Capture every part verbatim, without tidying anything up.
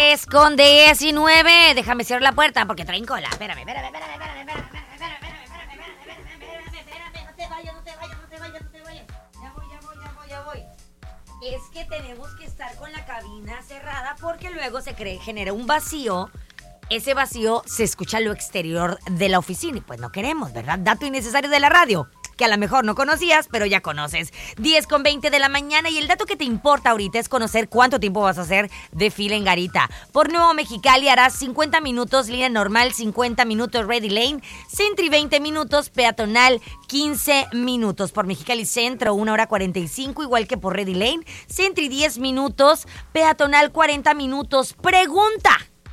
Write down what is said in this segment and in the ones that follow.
diez con diecinueve. Déjame cerrar la puerta porque traen cola. Espérame, espérame, espérame, espérame, espérame, espérame, espérame, espérame, no te vayas, no te vayas, no te vayas, no te vayas. Ya voy, ya voy, ya voy, ya voy. Es que tenemos que estar con la cabina cerrada porque luego se cree, genera un vacío. Ese vacío se escucha a lo exterior de la oficina y pues no queremos, ¿verdad? Dato innecesario de la radio, que a lo mejor no conocías, pero ya conoces. diez con veinte de la mañana y el dato que te importa ahorita es conocer cuánto tiempo vas a hacer de fila en Garita. Por Nuevo Mexicali harás cincuenta minutos, línea normal cincuenta minutos, Ready Lane, Sentry veinte minutos, peatonal quince minutos. Por Mexicali Centro, una hora cuarenta y cinco, igual que por Ready Lane, Sentry diez minutos, peatonal cuarenta minutos. Pregunta.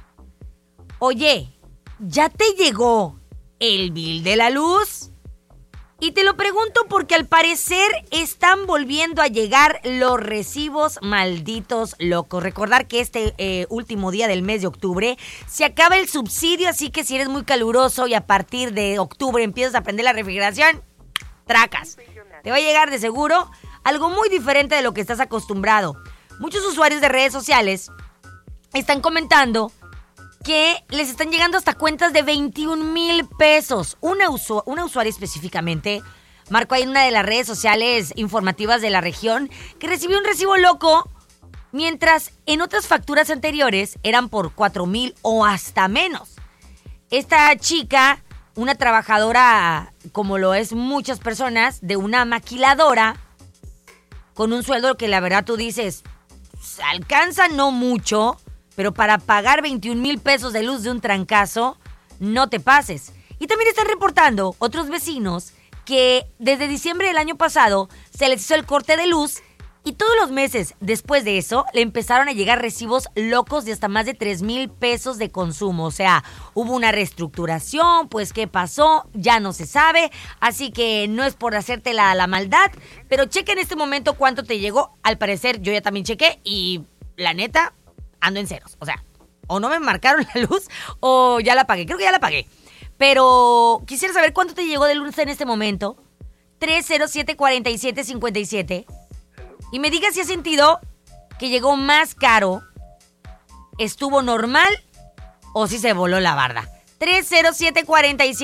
Oye, ¿ya te llegó el bill de la luz? Y te lo pregunto porque al parecer están volviendo a llegar los recibos malditos locos. Recordar que este eh, último día del mes de octubre se acaba el subsidio, así que si eres muy caluroso y a partir de octubre empiezas a prender la refrigeración, tracas. Te va a llegar de seguro algo muy diferente de lo que estás acostumbrado. Muchos usuarios de redes sociales están comentando que les están llegando hasta cuentas de veintiún mil pesos. Una, usu- una usuaria específicamente marcó ahí en una de las redes sociales informativas de la región que recibió un recibo loco, mientras en otras facturas anteriores eran por cuatro mil o hasta menos. Esta chica, una trabajadora, como lo es muchas personas, de una maquiladora, con un sueldo que la verdad tú dices, alcanza no mucho, pero para pagar veintiún mil pesos de luz de un trancazo, no te pases. Y también están reportando otros vecinos que desde diciembre del año pasado se les hizo el corte de luz y todos los meses después de eso le empezaron a llegar recibos locos de hasta más de tres mil pesos de consumo. O sea, hubo una reestructuración, pues ¿qué pasó? Ya no se sabe, así que no es por hacerte la, la maldad, pero checa en este momento cuánto te llegó. Al parecer yo ya también chequé y la neta ando en ceros, o sea, o no me marcaron la luz o ya la pagué, creo que ya la pagué. Pero quisiera saber cuánto te llegó de luz en este momento. tres cero siete, cuatro siete cinco siete. Y me digas si has sentido que llegó más caro, estuvo normal o si se voló la barda. tres cero siete, cuatro siete